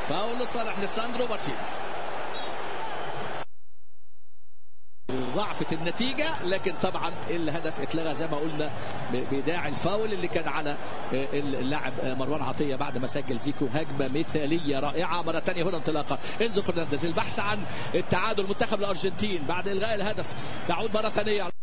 فاول لصالح ليساندرو مارتينيز. ضعفت النتيجة، لكن طبعا الهدف اتلغى زي ما قلنا بداعي الفاول اللي كان على اللاعب مروان عطية بعد ما سجل زيكو هجمة مثالية رائعة. مرة ثانية هنا انطلاقة إنزو فرنانديز، البحث عن التعادل. منتخب الأرجنتين بعد إلغاء الهدف تعود مرة ثانية.